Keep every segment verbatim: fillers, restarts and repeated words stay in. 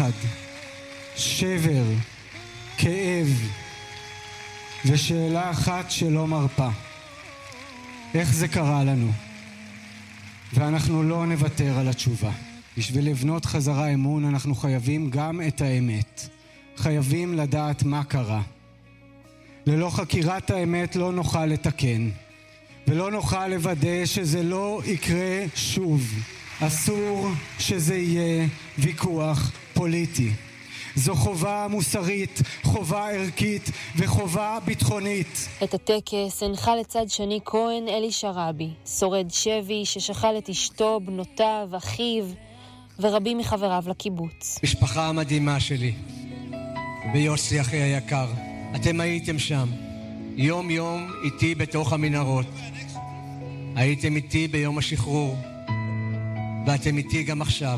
פחד, שבר, כאב, ושאלה אחת שלא מרפה. איך זה קרה לנו? ואנחנו לא נוותר על התשובה. בשביל לבנות חזרה אמון אנחנו חייבים גם את האמת. חייבים לדעת מה קרה. ללא חקירת האמת לא נוכל לתקן, ולא נוכל לוודא שזה לא יקרה שוב. אסור שזה יהיה ויכוח פוליטי. זו חובה מוסרית, חובה ערכית וחובה ביטחונית. את הטקס הנחה לצד שני כהן אלי שרעבי, שורד שבי ששכל את אשתו, בנותיו, אחיו ורבים מחבריו לקיבוץ. משפחה המדהימה שלי, ויוסי אחי היקר, אתם הייתם שם, יום יום איתי בתוך המנהרות. הייתם איתי ביום השחרור, ואתם איתי גם עכשיו.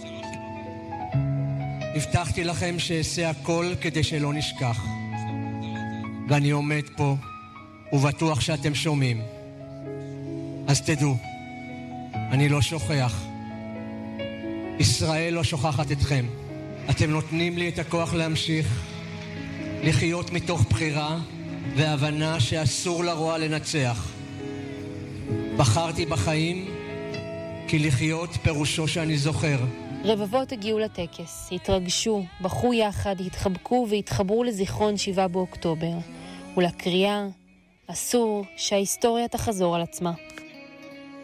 הבטחתי לכם שאעשה הכל כדי שלא נשכח. ואני עומד פה ובטוח שאתם שומעים. אז תדעו, אני לא שוכח. ישראל לא שוכחת אתכם. אתם נותנים לי את הכוח להמשיך, לחיות מתוך בחירה והבנה שאסור לרוע לנצח. בחרתי בחיים כי לחיות פירושו שאני זוכר. רבבות הגיעו לטקס, התרגשו, בחו יחד, התחבקו והתחברו לזיכרון שבעה באוקטובר, ולקריאה, אסור שההיסטוריה תחזור על עצמה.